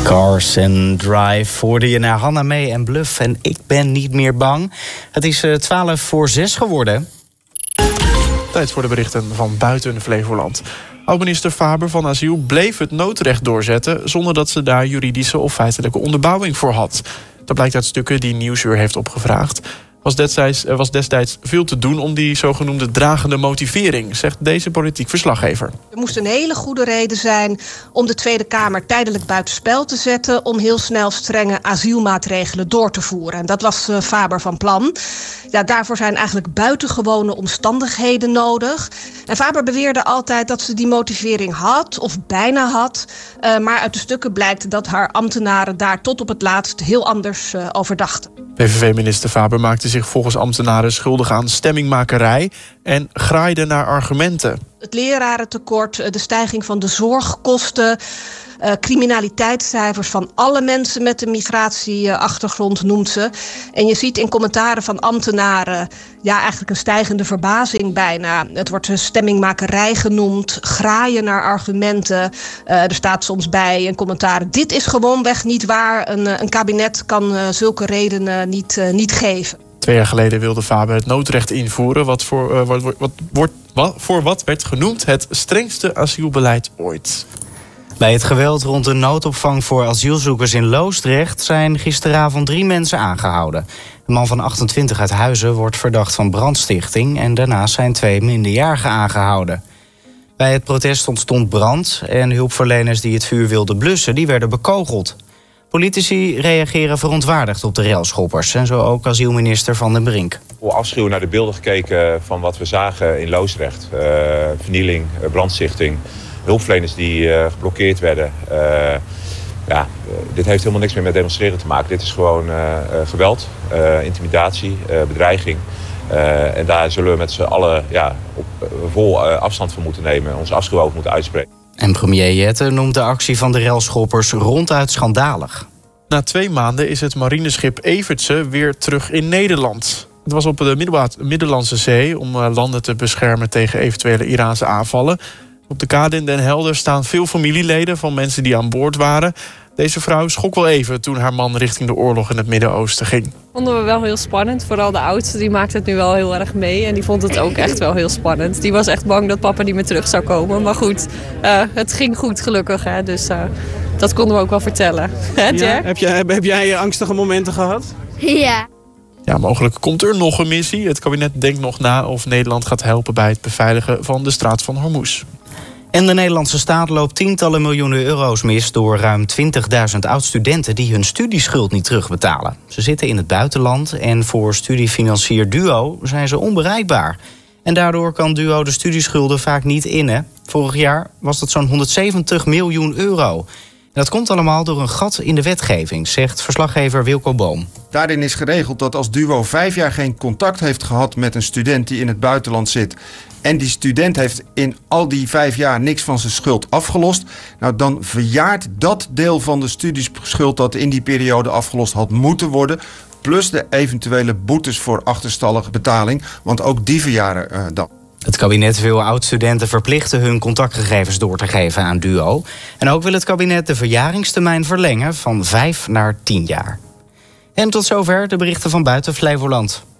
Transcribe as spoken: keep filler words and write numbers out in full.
Cars and Drive hoorde je naar Hanna Mee en Bluff en Ik ben niet meer bang. Het is twaalf voor zes geworden. Tijd voor de berichten van buiten Flevoland. Oud-minister Faber van Asiel bleef het noodrecht doorzetten zonder dat ze daar juridische of feitelijke onderbouwing voor had. Dat blijkt uit stukken die Nieuwsuur heeft opgevraagd. Was destijds, er was destijds veel te doen om die zogenoemde dragende motivering, zegt deze politiek verslaggever. Er moest een hele goede reden zijn om de Tweede Kamer tijdelijk buitenspel te zetten om heel snel strenge asielmaatregelen door te voeren. En dat was uh, Faber van plan. Ja, daarvoor zijn eigenlijk buitengewone omstandigheden nodig. En Faber beweerde altijd dat ze die motivering had of bijna had. Uh, maar uit de stukken blijkt dat haar ambtenaren daar tot op het laatst heel anders uh, over dachten. P V V-minister Faber maakte zich volgens ambtenaren schuldig aan stemmingmakerij en graaide naar argumenten. Het lerarentekort, de stijging van de zorgkosten, uh, criminaliteitscijfers van alle mensen met een migratieachtergrond noemt ze. En je ziet in commentaren van ambtenaren ja, eigenlijk een stijgende verbazing bijna. Het wordt stemmingmakerij genoemd, graaien naar argumenten. Uh, er staat soms bij in commentaren: dit is gewoonweg niet waar. Een, een kabinet kan uh, zulke redenen niet, uh, niet geven. Twee jaar geleden wilde Faber het noodrecht invoeren, wat voor, uh, wat, wat, wat, wat, voor wat werd genoemd het strengste asielbeleid ooit. Bij het geweld rond de noodopvang voor asielzoekers in Loosdrecht zijn gisteravond drie mensen aangehouden. Een man van achtentwintig uit Huizen wordt verdacht van brandstichting en daarnaast zijn twee minderjarigen aangehouden. Bij het protest ontstond brand en hulpverleners die het vuur wilden blussen, die werden bekogeld. Politici reageren verontwaardigd op de relschoppers en zo ook asielminister Van den Brink. Vol afschuw naar de beelden gekeken van wat we zagen in Loosdrecht. Uh, vernieling, uh, brandstichting, hulpverleners die uh, geblokkeerd werden. Uh, ja, uh, dit heeft helemaal niks meer met demonstreren te maken. Dit is gewoon uh, uh, geweld, uh, intimidatie, uh, bedreiging. Uh, en daar zullen we met z'n allen ja, op, uh, vol uh, afstand van moeten nemen. Onze afschuw over moeten uitspreken. En premier Jette noemt de actie van de relschoppers ronduit schandalig. Na twee maanden is het marineschip Evertse weer terug in Nederland. Het was op de Middellandse Zee om landen te beschermen tegen eventuele Iraanse aanvallen. Op de kade in Den Helder staan veel familieleden van mensen die aan boord waren. Deze vrouw schrok wel even toen haar man richting de oorlog in het Midden-Oosten ging. Vonden we wel heel spannend. Vooral de oudste, die maakt het nu wel heel erg mee. En die vond het ook echt wel heel spannend. Die was echt bang dat papa niet meer terug zou komen. Maar goed, uh, het ging goed gelukkig. Hè? Dus uh, dat konden we ook wel vertellen. Hè, ja, heb, jij, heb, heb jij angstige momenten gehad? Ja. Ja, mogelijk komt er nog een missie. Het kabinet denkt nog na of Nederland gaat helpen bij het beveiligen van de straat van Hormuz. En de Nederlandse staat loopt tientallen miljoenen euro's mis door ruim twintigduizend oud-studenten die hun studieschuld niet terugbetalen. Ze zitten in het buitenland en voor studiefinancier Duo zijn ze onbereikbaar. En daardoor kan Duo de studieschulden vaak niet innen. Vorig jaar was dat zo'n honderdzeventig miljoen euro. En dat komt allemaal door een gat in de wetgeving, zegt verslaggever Wilco Boom. Daarin is geregeld dat als Duo vijf jaar geen contact heeft gehad met een student die in het buitenland zit, en die student heeft in al die vijf jaar niks van zijn schuld afgelost, nou dan verjaart dat deel van de studieschuld dat in die periode afgelost had moeten worden, plus de eventuele boetes voor achterstallige betaling, want ook die verjaren uh, dan. Het kabinet wil oud-studenten verplichten hun contactgegevens door te geven aan Duo. En ook wil het kabinet de verjaringstermijn verlengen van vijf naar tien jaar. En tot zover de berichten van buiten Flevoland.